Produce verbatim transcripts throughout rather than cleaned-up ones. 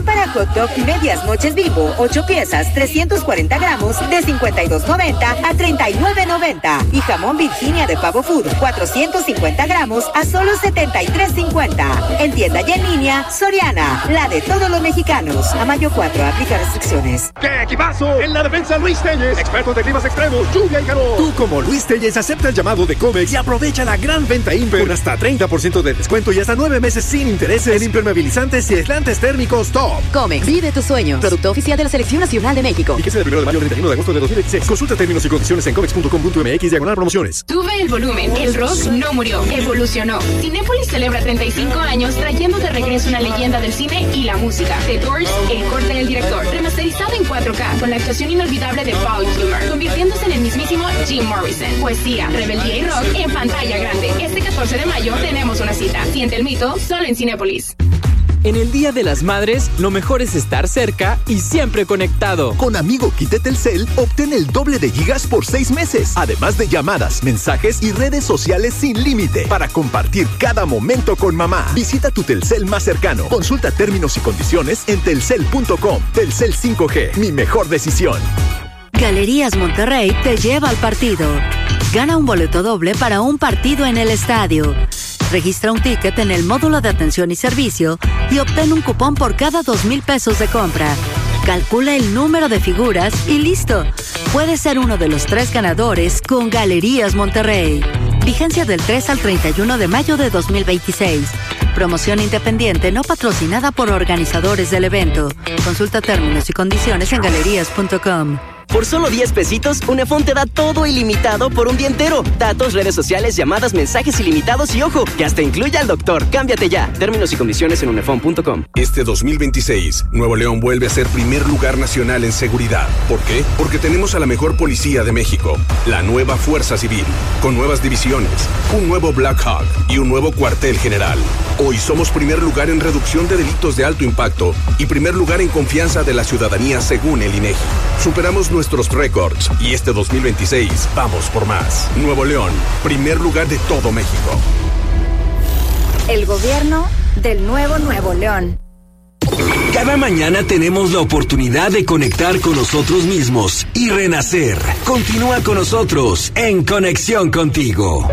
para hot dog medias noches Bimbo, ocho piezas, trescientos cuarenta gramos, de cincuenta y dos noventa a treinta y nueve noventa. Y jamón Virginia de Pavo Food, cuatrocientos cincuenta gramos a solo setenta y tres cincuenta. En tienda y en línea, Soriana, la de todos los mexicanos. A mayo cuatro, aplica restricciones. ¡Qué equipazo! En la defensa, Luis Telles, expertos de climas extremos, lluvia y calor. Tú, como Luis Telles, acepta el llamado de Comex y aprovecha la gran venta Imper con hasta treinta por ciento de descuento y hasta nueve meses sin intereses en impermeabilizantes y aislantes térmicos top. Comex, vive tus sueños. Producto oficial de la Selección Nacional de México. Y que sea del primero de mayo al treinta y uno de agosto de dos mil veintiséis. Consulta términos y condiciones en comex punto com punto mx diagonal promociones. Sube el volumen. El rock no murió, evolucionó. Cinépolis celebra treinta y cinco años trayendo de regreso una leyenda del cine y la música. The Doors, El corte del director, remasterizado en cuatro K con la actuación inolvidable de Paul Plummer, convirtiéndose en el mismísimo Jim Morrison. Poesía, rebeldía y rock en pantalla grande. Este catorce de mayo tenemos una cita. Siente el mito solo en Cinépolis. En el Día de las Madres, lo mejor es estar cerca y siempre conectado. Con Amigo Quite Telcel, obtén el doble de gigas por seis meses. Además de llamadas, mensajes y redes sociales sin límite. Para compartir cada momento con mamá. Visita tu Telcel más cercano. Consulta términos y condiciones en telcel punto com. Telcel cinco G, mi mejor decisión. Galerías Monterrey te lleva al partido. Gana un boleto doble para un partido en el estadio. Registra un ticket en el módulo de atención y servicio y obtén un cupón por cada dos mil pesos de compra. Calcula el número de figuras y listo. Puedes ser uno de los tres ganadores con Galerías Monterrey. Vigencia del tres al treinta y uno de mayo de dos mil veintiséis. Promoción independiente no patrocinada por organizadores del evento. Consulta términos y condiciones en galerías punto com. Por solo diez pesitos, Unefón te da todo ilimitado por un día entero. Datos, redes sociales, llamadas, mensajes ilimitados y ojo, que hasta incluye al doctor. Cámbiate ya. Términos y condiciones en unefón punto com. Este dos mil veintiséis, Nuevo León vuelve a ser primer lugar nacional en seguridad. ¿Por qué? Porque tenemos a la mejor policía de México, la nueva Fuerza Civil, con nuevas divisiones, un nuevo Black Hawk y un nuevo cuartel general. Hoy somos primer lugar en reducción de delitos de alto impacto y primer lugar en confianza de la ciudadanía según el INEGI. Superamos nuestros récords y este dos mil veintiséis vamos por más. Nuevo León, primer lugar de todo México. El gobierno del nuevo Nuevo León. Cada mañana tenemos la oportunidad de conectar con nosotros mismos y renacer. Continúa con nosotros en Conexión Contigo.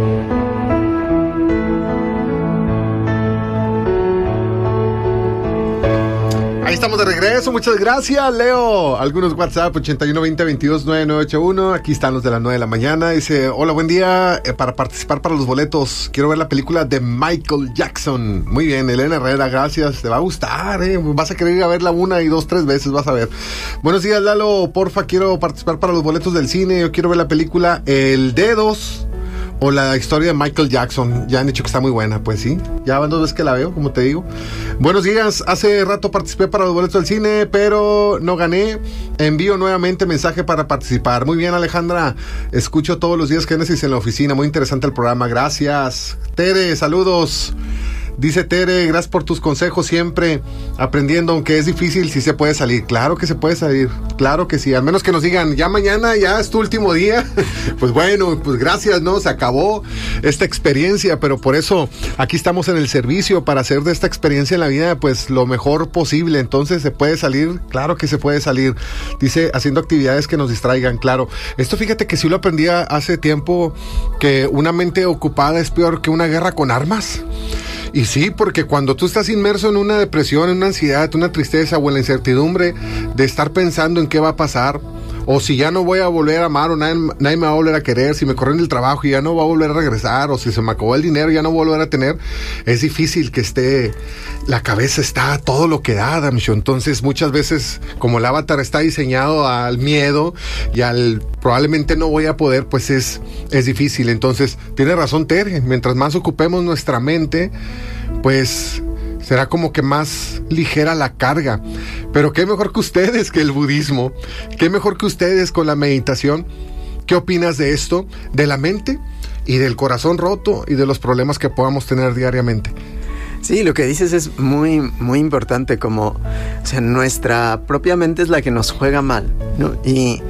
Ahí estamos de regreso, muchas gracias, Leo. Algunos WhatsApp, ochenta y uno veinte veintidós noventa y nueve ochenta y uno. Aquí están los de las nueve de la mañana. Dice, hola, buen día. Eh, para participar para los boletos, quiero ver la película de Michael Jackson. Muy bien, Elena Herrera, gracias. Te va a gustar, eh. Vas a querer ir a verla una y dos, tres veces, vas a ver. Buenos días, Lalo. Porfa, quiero participar para los boletos del cine. Yo quiero ver la película El Dedos o la historia de Michael Jackson. Ya han dicho que está muy buena, pues sí. Ya van dos veces que la veo, como te digo. Buenos días, hace rato participé para los boletos del cine, pero no gané. Envío nuevamente mensaje para participar. Muy bien, Alejandra. Escucho todos los días que Génesis en la oficina. Muy interesante el programa. Gracias. Tere, saludos. Dice Tere, gracias por tus consejos, siempre aprendiendo, aunque es difícil, sí se puede salir. Claro que se puede salir, claro que sí. Al menos que nos digan, ya mañana, ya es tu último día. Pues bueno, pues gracias, ¿no? Se acabó esta experiencia, pero por eso aquí estamos en el servicio para hacer de esta experiencia en la vida, pues lo mejor posible. Entonces, ¿se puede salir? Claro que se puede salir. Dice, haciendo actividades que nos distraigan, claro. Esto fíjate que sí lo aprendí hace tiempo, que una mente ocupada es peor que una guerra con armas. Y sí, porque cuando tú estás inmerso en una depresión, en una ansiedad, una tristeza o en la incertidumbre de estar pensando en qué va a pasar, o si ya no voy a volver a amar, o nadie, nadie me va a volver a querer, si me corren del trabajo y ya no va a volver a regresar, o si se me acabó el dinero y ya no voy a volver a tener, es difícil que esté, la cabeza está a todo lo que da, Damisho. Entonces muchas veces, como el avatar está diseñado al miedo y al probablemente no voy a poder, pues es, es difícil. Entonces, tiene razón Tere, mientras más ocupemos nuestra mente, pues será como que más ligera la carga. Pero qué mejor que ustedes que el budismo, qué mejor que ustedes con la meditación. ¿Qué opinas de esto? De la mente y del corazón roto y de los problemas que podamos tener diariamente. Sí, lo que dices es muy, muy importante, como, o sea, nuestra propia mente es la que nos juega mal, ¿no? Y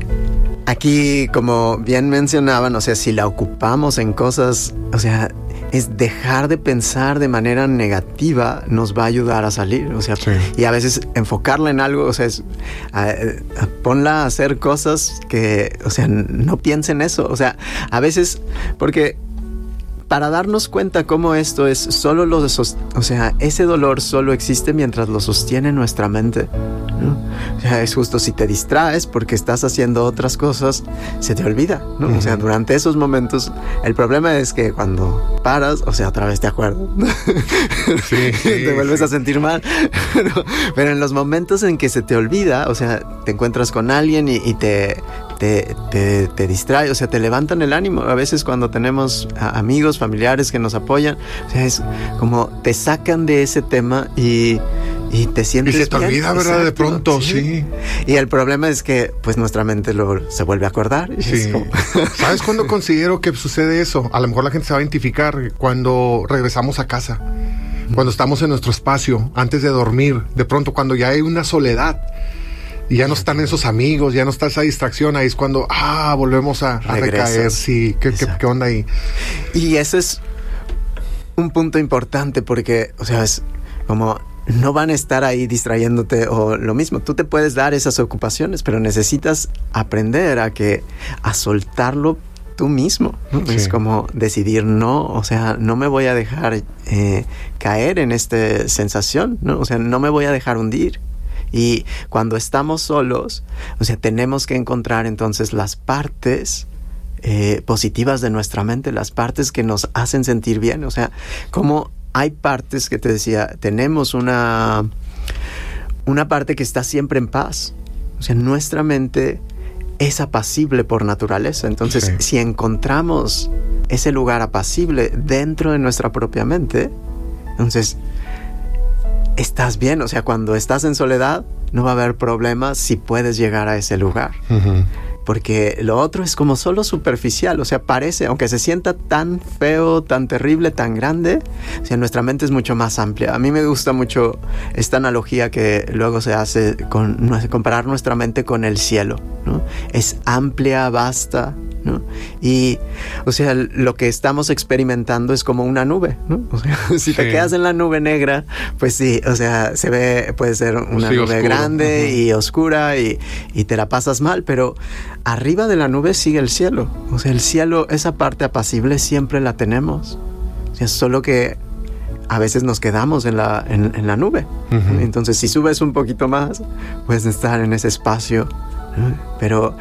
aquí, como bien mencionaban, o sea, si la ocupamos en cosas, o sea, es dejar de pensar de manera negativa nos va a ayudar a salir, o sea, sí. Y a veces enfocarla en algo, o sea, es, a, a, ponla a hacer cosas que, o sea, no piensen eso, o sea, a veces, porque para darnos cuenta cómo esto es solo lo de sos, o sea, ese dolor solo existe mientras lo sostiene nuestra mente, ¿no? O sea, es justo si te distraes porque estás haciendo otras cosas, se te olvida, ¿no? Uh-huh. O sea, durante esos momentos, el problema es que cuando paras, o sea, otra vez te acuerdas, sí, sí, te vuelves sí. a sentir mal, pero, pero en los momentos en que se te olvida, o sea, te encuentras con alguien y, y te... Te, te, te distrae, o sea, te levantan el ánimo. A veces cuando tenemos a, amigos, familiares que nos apoyan, o sea, es como te sacan de ese tema y, y te sientes y se te bien. olvida, ¿verdad? Exacto, de pronto, sí. sí. Y el problema es que, pues, nuestra mente lo, se vuelve a acordar. Y sí. es como... ¿Sabes cuándo considero que sucede eso? A lo mejor la gente se va a identificar cuando regresamos a casa, cuando estamos en nuestro espacio, antes de dormir, de pronto cuando ya hay una soledad. Y ya no están esos amigos, ya no está esa distracción, ahí es cuando, ah, volvemos a, a recaer, sí, ¿qué, qué, ¿qué onda ahí? Y ese es un punto importante porque, o sea, es como, no van a estar ahí distrayéndote o lo mismo, tú te puedes dar esas ocupaciones, pero necesitas aprender a que, a soltarlo tú mismo, ¿no? Sí. Es como decidir no, o sea, no me voy a dejar eh, caer en esta sensación, ¿no? O sea, no me voy a dejar hundir. Y cuando estamos solos, o sea, tenemos que encontrar entonces las partes eh, positivas de nuestra mente, las partes que nos hacen sentir bien. O sea, como hay partes que te decía, tenemos una, una parte que está siempre en paz. O sea, nuestra mente es apacible por naturaleza. Entonces, sí. si encontramos ese lugar apacible dentro de nuestra propia mente, entonces... estás bien, o sea, cuando estás en soledad no va a haber problemas si puedes llegar a ese lugar. Uh-huh. Porque lo otro es como solo superficial, o sea, parece, aunque se sienta tan feo, tan terrible, tan grande, o sea, nuestra mente es mucho más amplia. A mí me gusta mucho esta analogía que luego se hace con comparar nuestra mente con el cielo, ¿no? Es amplia, vasta, ¿no? Y, o sea, lo que estamos experimentando es como una nube, ¿no? O sea, si sí. te quedas en la nube negra, pues sí, o sea, se ve, puede ser una sí, nube oscuro. grande uh-huh. y oscura y, y te la pasas mal, pero arriba de la nube sigue el cielo. O sea, el cielo, esa parte apacible siempre la tenemos. O sea, solo que a veces nos quedamos en la, en, en la nube. Uh-huh. Entonces, si subes un poquito más, puedes estar en ese espacio, ¿no? Pero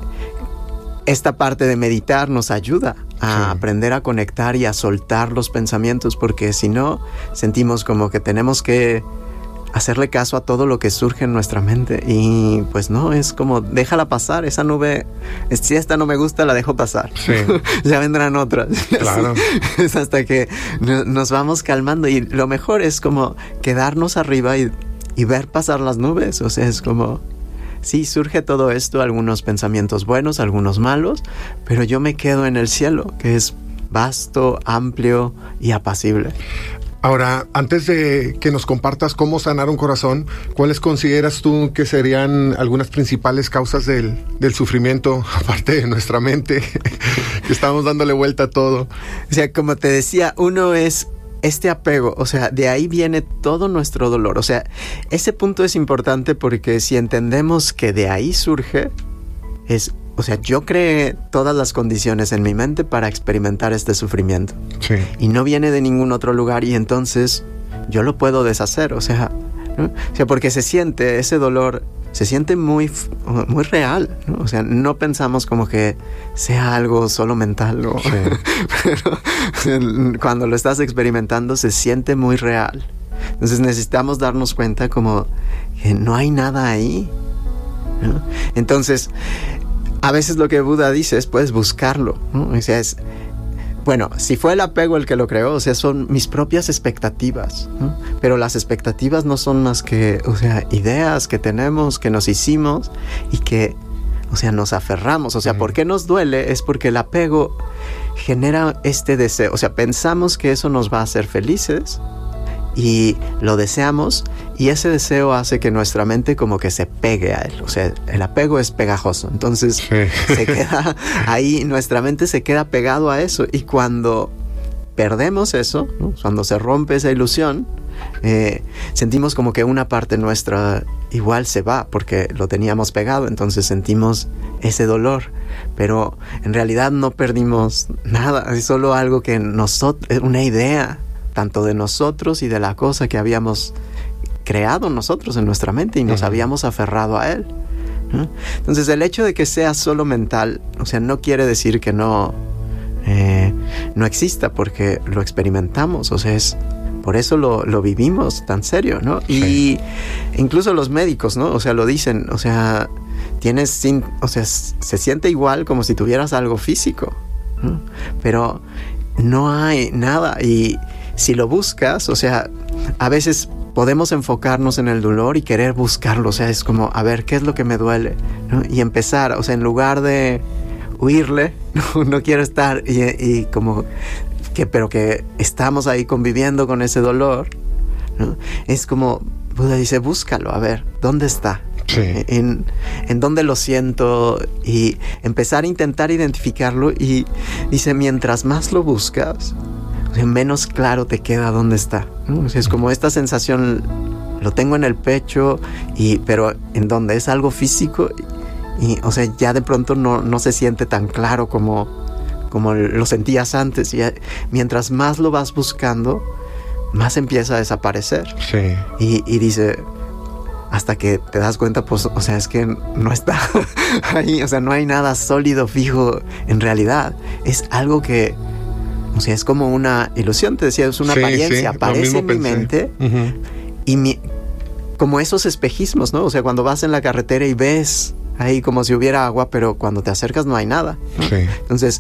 esta parte de meditar nos ayuda a sí. aprender a conectar y a soltar los pensamientos, porque si no, sentimos como que tenemos que hacerle caso a todo lo que surge en nuestra mente. Y pues no, es como, déjala pasar, esa nube, si esta no me gusta, la dejo pasar. Sí. Ya vendrán otras. Claro. Es hasta que nos vamos calmando. Y lo mejor es como quedarnos arriba y, y ver pasar las nubes. O sea, es como... sí, surge todo esto, algunos pensamientos buenos, algunos malos, pero yo me quedo en el cielo, que es vasto, amplio y apacible. Ahora, antes de que nos compartas cómo sanar un corazón, ¿cuáles consideras tú que serían algunas principales causas del, del sufrimiento, aparte de nuestra mente, que estamos dándole vuelta a todo? O sea, como te decía, uno es este apego, o sea, de ahí viene todo nuestro dolor. O sea, ese punto es importante porque si entendemos que de ahí surge, es, o sea, yo creé todas las condiciones en mi mente para experimentar este sufrimiento. Sí. Y no viene de ningún otro lugar y entonces yo lo puedo deshacer, o sea, ¿no? O sea, porque se siente ese dolor, se siente muy, muy real, ¿no? O sea, no pensamos como que sea algo solo mental, ¿no? Sí. Pero cuando lo estás experimentando se siente muy real. Entonces necesitamos darnos cuenta como que no hay nada ahí, ¿no? Entonces, a veces lo que Buda dice es, puedes buscarlo, ¿no? O sea, es... bueno, si fue el apego el que lo creó, o sea, son mis propias expectativas, ¿no? Pero las expectativas no son más que, o sea, ideas que tenemos, que nos hicimos y que, o sea, nos aferramos. O sea, mm. ¿por qué nos duele? Es porque el apego genera este deseo. O sea, pensamos que eso nos va a hacer felices y lo deseamos y ese deseo hace que nuestra mente como que se pegue a él. O sea, el apego es pegajoso, entonces sí. se queda ahí, nuestra mente se queda pegado a eso y cuando perdemos eso, ¿no? Cuando se rompe esa ilusión, eh, sentimos como que una parte nuestra igual se va porque lo teníamos pegado, entonces sentimos ese dolor, pero en realidad no perdimos nada, es solo algo que nosotros, una idea tanto de nosotros y de la cosa que habíamos creado nosotros en nuestra mente y nos uh-huh. habíamos aferrado a él, ¿no? Entonces el hecho de que sea solo mental, o sea, no quiere decir que no eh, no exista, porque lo experimentamos, o sea, es por eso lo, lo vivimos tan serio, ¿no? Sí. Y incluso los médicos, ¿no? O sea, lo dicen, o sea, tienes, sin, o sea, se siente igual como si tuvieras algo físico, ¿no? Pero no hay nada, y si lo buscas, o sea, a veces podemos enfocarnos en el dolor y querer buscarlo, o sea, es como, a ver, ¿qué es lo que me duele? ¿No? Y empezar, o sea, en lugar de huirle, no, no quiero estar, y, y como... Que, pero que estamos ahí conviviendo con ese dolor, ¿no? Es como Buda dice, búscalo, a ver, ¿dónde está? Sí. En, en dónde lo siento, y empezar a intentar identificarlo, y dice, mientras más lo buscas, o sea, menos claro te queda dónde está, ¿no? O sea, es como esta sensación, lo tengo en el pecho, y, pero en donde es algo físico, y, y o sea, ya de pronto no, no se siente tan claro como... como lo sentías antes, y mientras más lo vas buscando, más empieza a desaparecer. Sí. Y, y dice, hasta que te das cuenta, pues, o sea, es que no está ahí, o sea, no hay nada sólido, fijo, en realidad. Es algo que, o sea, es como una ilusión, te decía, es una sí, apariencia, sí, aparece en mi mente, uh-huh. y mi, como esos espejismos, ¿no? O sea, cuando vas en la carretera y ves ahí como si hubiera agua, pero cuando te acercas no hay nada, ¿no? Sí. Entonces,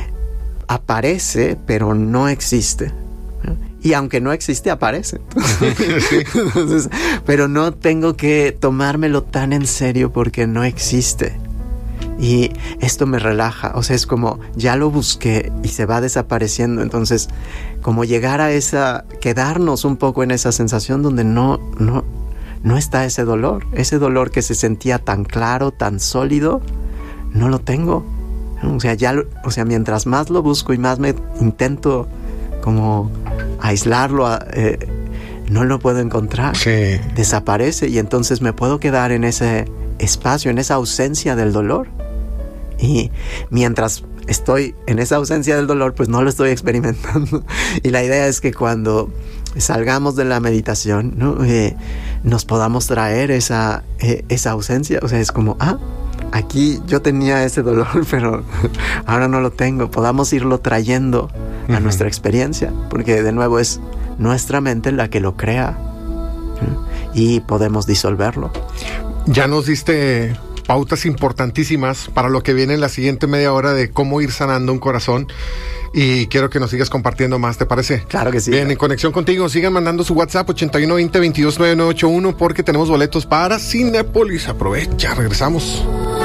aparece, pero no existe, ¿no? Y aunque no existe, aparece. Sí. Entonces, pero no tengo que tomármelo tan en serio porque no existe. Y esto me relaja, o sea, es como, ya lo busqué y se va desapareciendo. Entonces, como llegar a esa, quedarnos un poco en esa sensación donde no, no, no está ese dolor, ese dolor que se sentía tan claro, tan sólido, no lo tengo. O sea, ya, lo, o sea, mientras más lo busco y más me intento como aislarlo, eh, no lo puedo encontrar. Sí. Desaparece, y entonces me puedo quedar en ese espacio, en esa ausencia del dolor. Y mientras estoy en esa ausencia del dolor, pues no lo estoy experimentando. Y la idea es que cuando salgamos de la meditación, ¿no? Eh, nos podamos traer esa, eh, esa ausencia. O sea, es como, ah, aquí yo tenía ese dolor, pero ahora no lo tengo. Podamos irlo trayendo a uh-huh. nuestra experiencia, porque de nuevo es nuestra mente la que lo crea, ¿no? Y podemos disolverlo. Ya nos diste pautas importantísimas para lo que viene en la siguiente media hora de cómo ir sanando un corazón, y quiero que nos sigas compartiendo más, ¿te parece? Claro que sí. Bien, en conexión contigo, sigan mandando su WhatsApp ochenta y uno veinte veintidós noventa y nueve ochenta y uno, porque tenemos boletos para Cinépolis. Aprovecha, regresamos.